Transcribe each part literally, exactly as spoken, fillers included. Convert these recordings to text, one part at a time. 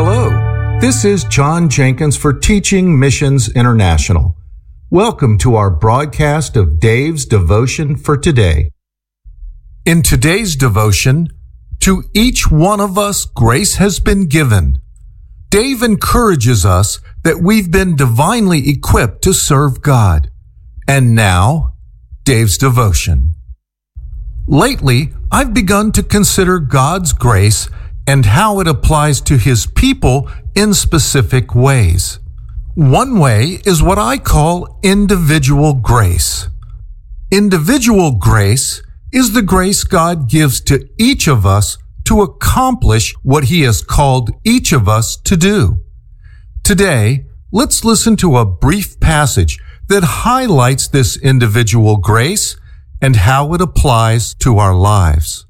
Hello, this is John Jenkins for Teaching Missions International. Welcome to our broadcast of Dave's Devotion for today. In today's devotion, to each one of us grace has been given. Dave encourages us that we've been divinely equipped to serve God. And now, Dave's devotion. Lately, I've begun to consider God's grace and how it applies to His people in specific ways. One way is what I call individual grace. Individual grace is the grace God gives to each of us to accomplish what He has called each of us to do. Today, let's listen to a brief passage that highlights this individual grace and how it applies to our lives.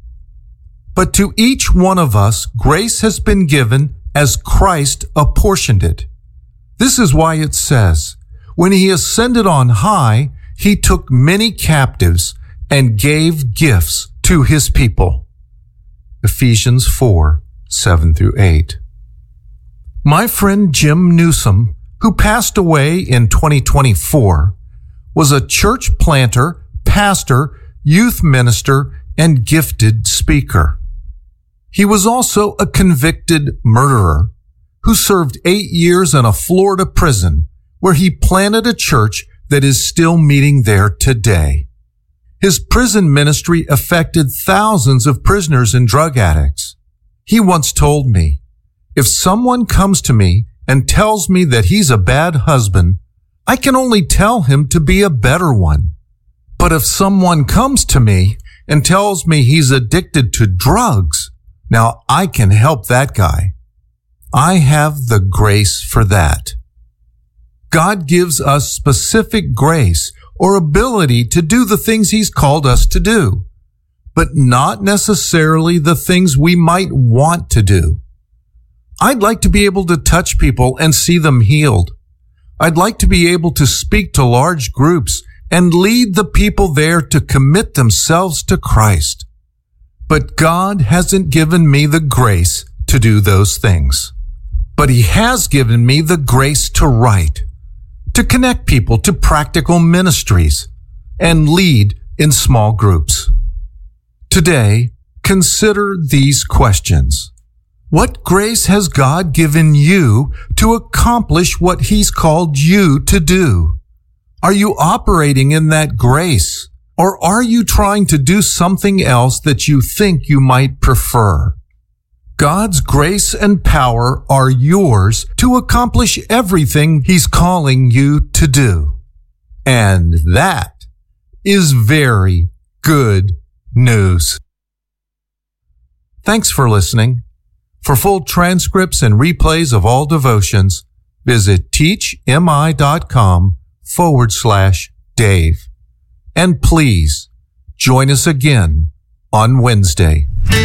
But to each one of us, grace has been given as Christ apportioned it. This is why it says, when He ascended on high, He took many captives and gave gifts to His people. Ephesians four, seven through eight. My friend Jim Newsom, who passed away in twenty twenty-four, was a church planter, pastor, youth minister, and gifted speaker. He was also a convicted murderer who served eight years in a Florida prison where he planted a church that is still meeting there today. His prison ministry affected thousands of prisoners and drug addicts. He once told me, if someone comes to me and tells me that he's a bad husband, I can only tell him to be a better one. But if someone comes to me and tells me he's addicted to drugs, now I can help that guy. I have the grace for that. God gives us specific grace or ability to do the things He's called us to do, but not necessarily the things we might want to do. I'd like to be able to touch people and see them healed. I'd like to be able to speak to large groups and lead the people there to commit themselves to Christ. But God hasn't given me the grace to do those things. But He has given me the grace to write, to connect people to practical ministries, and lead in small groups. Today, consider these questions. What grace has God given you to accomplish what He's called you to do? Are you operating in that grace, or are you trying to do something else that you think you might prefer? God's grace and power are yours to accomplish everything He's calling you to do. And that is very good news. Thanks for listening. For full transcripts and replays of all devotions, visit teachmi.com forward slash Dave. And please join us again on Wednesday.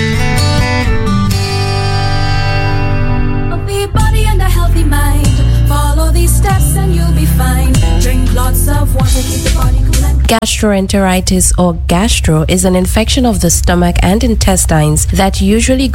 Healthy body and a healthy mind. Follow these steps and you'll be fine. Drink lots of water, keep the body cool and Gastroenteritis or gastro is an infection of the stomach and intestines that usually